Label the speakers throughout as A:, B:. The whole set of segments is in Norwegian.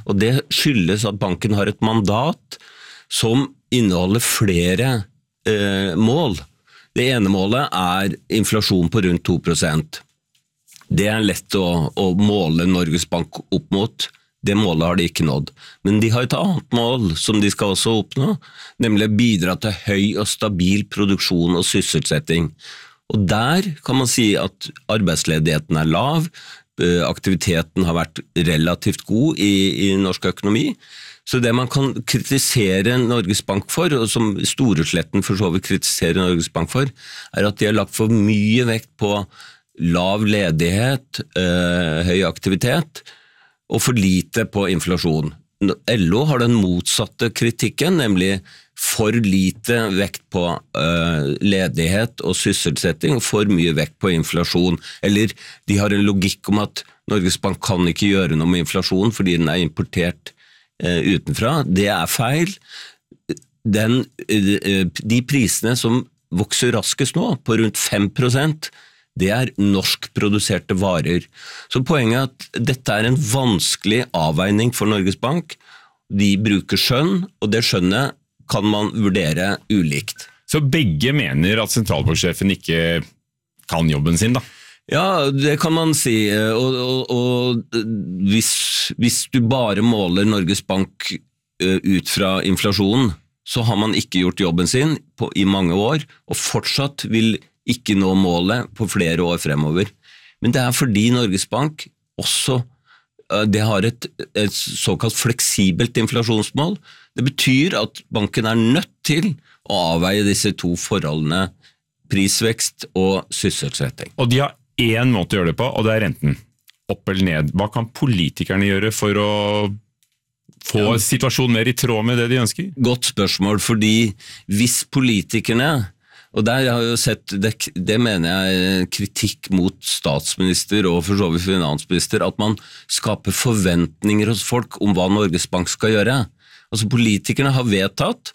A: og det skyldes at banken har et mandat som inneholder flere mål. Det ene målet inflasjon på rundt 2%. Det lett å måle Norges Bank opp mot. Det målet har de ikke nådd. Men de har et annet mål som de skal også oppnå, nemlig bidra til høy og stabil produksjon og sysselsetting. Og der kan man si at arbeidsledigheten lav, aktiviteten har vært relativt god i norsk økonomi, så det man kan kritisere Norges Bank for, og som Storesletten for så vidt kritiserer Norges Bank for, at de har lagt for mye vekt på lav ledighet, høy aktivitet, og for lite på inflasjon. LO har den motsatte kritikken, nemlig for lite vekt på ledighet og sysselsetting, og for mye vekt på inflasjon. Eller de har en logikk om at Norges Bank kan ikke gjøre noe med inflasjon fordi den importert utenfra. Det feil. De prisene som vokser raskest nå, på rundt 5%, det norskproduserte varer. Så poenget at dette en vanskelig avveining for Norges Bank. De bruker skjønn, og det skjønnet kan man vurdere ulikt.
B: Så begge mener at sentralbanksjefen ikke kan jobben sin da?
A: Ja, det kan man si, og hvis du bare måler Norges Bank ut fra inflasjonen, så har man ikke gjort jobben sin i mange år, og fortsatt vil ikke nå målet på flere år fremover. Men det fordi Norges Bank også det har et såkalt fleksibelt inflasjonsmål. Det betyr at banken nødt til å avveie disse to forholdene, prisvekst og sysselsetting.
B: Og de har en måte å gjøre det på, og det renten. Opp eller ned. Hva kan politikerne gjøre for å få situasjonen mer i tråd med det de ønsker?
A: Godt spørsmål, fordi hvis politikerne, og der har jeg jo sett, det mener jeg kritikk mot statsminister og for så vidt finansminister, at man skaper forventninger hos folk om hva Norges Bank skal gjøre. Altså politikerne har vedtatt,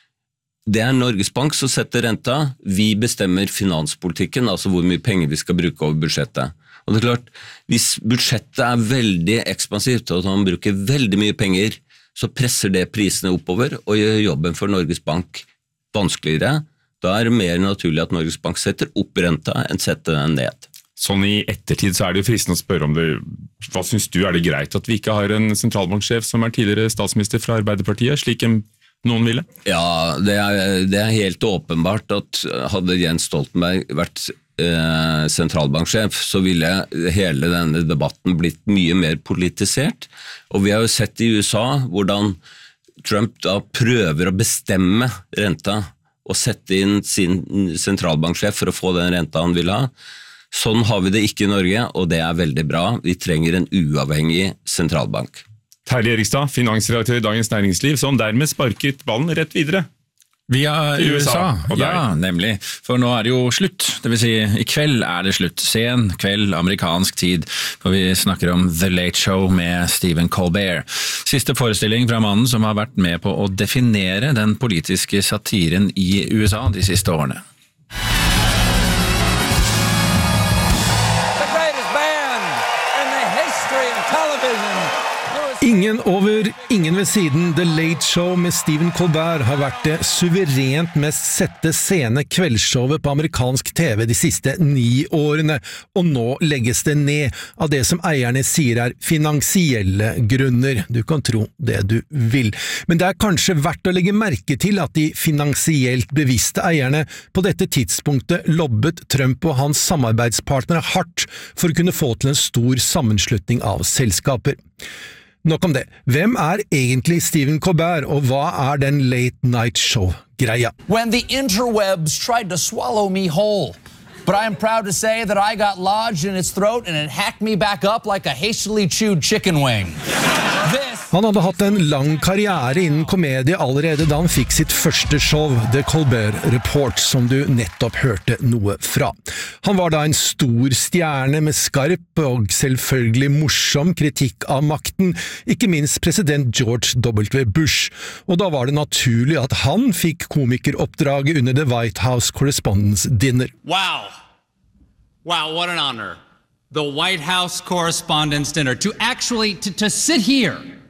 A: det Norges Bank som setter renta, vi bestemmer finanspolitikken, altså hvor mye penger vi skal bruke over budsjettet. Og det klart, hvis budsjettet veldig ekspansivt, og man bruker veldig mye penger, så presser det prisene oppover og gjør jobben for Norges Bank vanskeligere. Da det mer naturlig at Norges Bank setter opp renta enn setter den ned.
B: Sånn i ettertid så det jo fristende å spørre om det. Hva synes du, det greit at vi ikke har en sentralbanksjef som tidligere statsminister fra Arbeiderpartiet, slik noen ville?
A: Ja, det helt åpenbart at hadde Jens Stoltenberg vært sentralbanksjef, så ville hele denne debatten blitt mye mer politisert. Og vi har jo sett i USA hvordan Trump da prøver å bestemme renta og sette inn sin sentralbanksjef for å få den renta han vil ha. Sånn har vi det ikke i Norge, og det veldig bra. Vi trenger en uavhengig sentralbank.
B: Terje Erikstad, finansredaktør i Dagens Næringsliv, som dermed sparket ballen rett videre.
C: Via USA, ja, nemlig. For nå det jo slutt, det vil si i kveld det slutt. Sen kveld, amerikansk tid, for vi snakker om The Late Show med Stephen Colbert. Siste forestilling fra mannen som har vært med på å definere den politiske satiren i USA de siste årene.
D: Ingen over, ingen ved siden. The Late Show med Stephen Colbert har vært det suverent mest sette sene kveldsshowet på amerikansk TV de siste 9 årene, og nå legges det ned av det som eierne sier finansielle grunner. Du kan tro det du vil. Men det kanskje verdt å legge merke til at de finansielt bevisste eierne på dette tidspunktet lobbet Trump og hans samarbeidspartnere hardt for å kunne få til en stor sammenslutning av selskaper. Nok om det. Hvem egentlig Stephen Colbert, og hva den late night show-greia?
E: When the interwebs tried to swallow me whole, but I am proud to say that I got lodged in its throat and it hacked me back up like a hastily chewed chicken wing.
D: Han hadde hatt en lang karriere innen komedie allerede da han fikk sitt første show, The Colbert Report, som du nettopp hørte noe fra. Han var da en stor stjerne med skarp og selvfølgelig morsom kritikk av makten, ikke minst president George W. Bush, og da var det naturlig at han fikk komikeroppdraget under The White House Correspondents' Dinner.
F: Wow, what an honor. The White House Correspondents' Dinner. To actually, to sit here